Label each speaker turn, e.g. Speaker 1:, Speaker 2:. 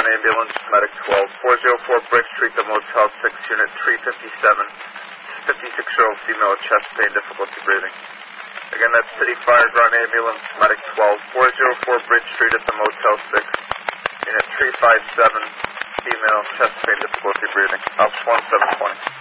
Speaker 1: ambulance, medic 12, 404 Bridge Street to Motel 6, unit 357, 56-year-old female, chest pain, difficulty breathing. Again, that's City Fire Ground ambulance, medic 12, 404 Bridge Street at the Motel 6, unit 357, female, chest pain, difficulty breathing. Ops 1720.